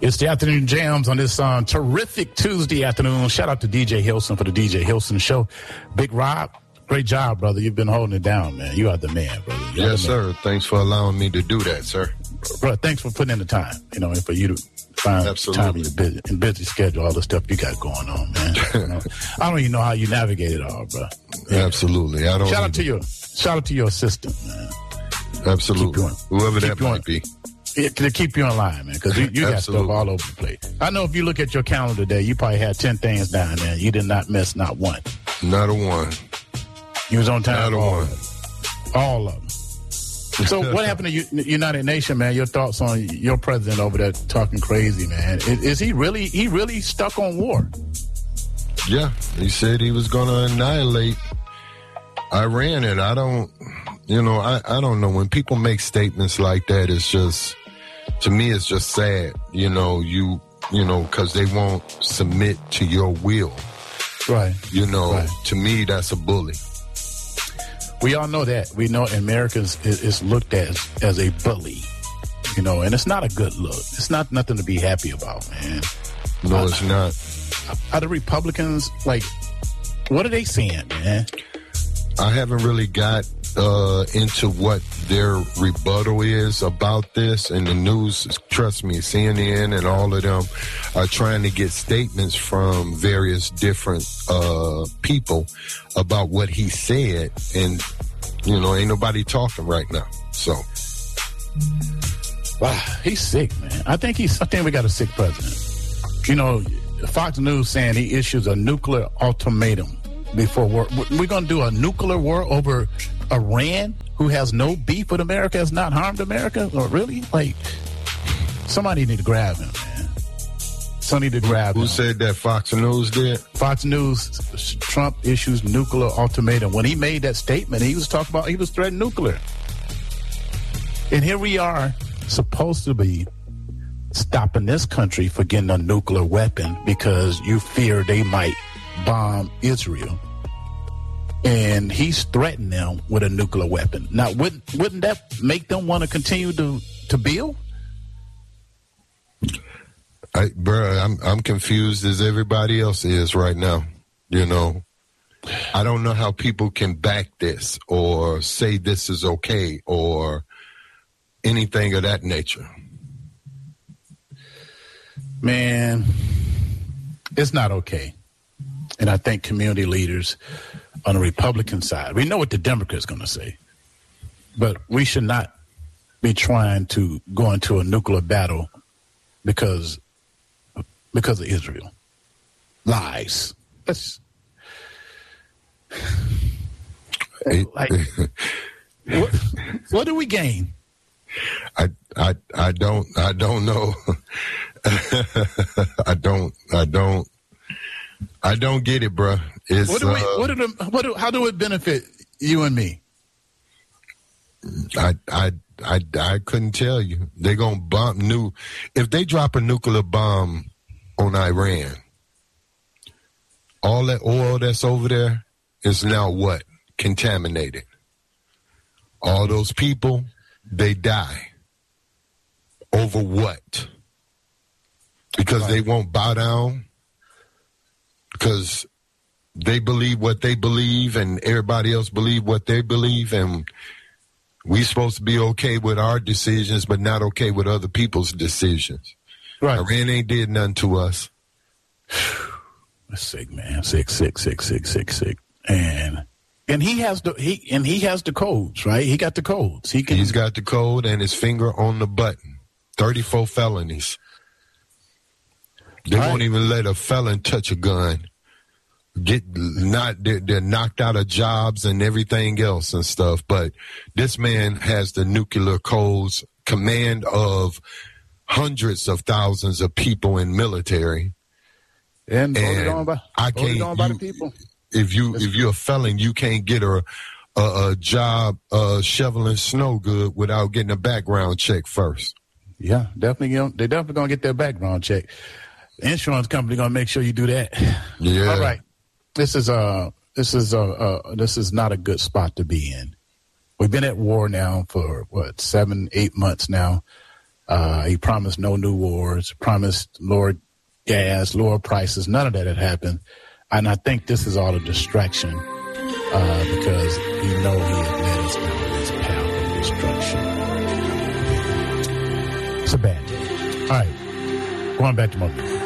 It's the afternoon jams on this terrific Tuesday afternoon. Shout out to DJ Hilson for the DJ Hilson Show. Big Rob, great job, brother. You've been holding it down, man. You are the man, brother. Yes, sir. Thanks for allowing me to do that, sir. Bro, thanks for putting in the time, and for you to find time in your busy schedule, all the stuff you got going on, man. I don't even know how you navigate it all, bro. Yeah. Absolutely. I don't. Shout out to your assistant, man. Absolutely. Whoever that might be. To keep you in line, man, because you got stuff all over the place. I know if you look at your calendar today, you probably had 10 things down there. You did not miss not one. Not a one. You was on time. Not a one. All of them. So what happened to United Nations, man? Your thoughts on your president over there talking crazy, man? Is he really stuck on war? Yeah, he said he was going to annihilate Iran, and I don't know. When people make statements like that, it's just, to me, it's just sad, because they won't submit to your will. Right. Right. To me, that's a bully. We all know that. We know America is looked at as a bully, and it's not a good look. It's not nothing to be happy about, man. No, it's not. Are the Republicans, what are they saying, man? I haven't really got into what their rebuttal is about this, and the news, trust me, CNN and all of them are trying to get statements from various different people about what he said, and ain't nobody talking right now. So, wow, he's sick, man. I think we got a sick president. Fox News saying he issues a nuclear ultimatum before war. We're going to do a nuclear war over Iran, who has no beef with America, has not harmed America? Or really? Somebody need to grab him, man. Somebody need to grab him. Who said that? Fox News did? Fox News, Trump issues nuclear ultimatum. When he made that statement, he was threatening nuclear. And here we are, supposed to be stopping this country from getting a nuclear weapon because you fear they might bomb Israel. And he's threatened them with a nuclear weapon. Now, wouldn't that make them want to continue to build? I'm confused as everybody else is right now. I don't know how people can back this or say this is okay or anything of that nature. Man, it's not okay. And I think community leaders on the Republican side, we know what the Democrats going to say, but we should not be trying to go into a nuclear battle because of Israel. Lies. What do we gain? I don't know. I don't get it, bro. How do it benefit you and me? I couldn't tell you. They're gonna bomb if they drop a nuclear bomb on Iran, all that oil that's over there is now what? Contaminated. All those people, they die. Over what? Because they won't bow down? Because they believe what they believe and everybody else believe what they believe, and we supposed to be okay with our decisions but not okay with other people's decisions. Right. Iran ain't did nothing to us. That's sick, man. Sick. And he has the codes, right? He got the codes. He's got the code and his finger on the button. 34 felonies. They won't even let a felon touch a gun. They're knocked out of jobs and everything else and stuff. But this man has the nuclear codes, command of hundreds of thousands of people in military. And voted on by the people. If you're a felon, you can't get a job shoveling snow good without getting a background check first. Yeah, definitely. They're definitely gonna get their background check. The insurance company gonna make sure you do that. Yeah. All right. This is not a good spot to be in. We've been at war now for 7-8 months now. He promised no new wars, promised lower gas, lower prices. None of that had happened. And I think this is all a distraction because he know he had led us down this path of destruction. It's a bad day. All right, going back to Moby.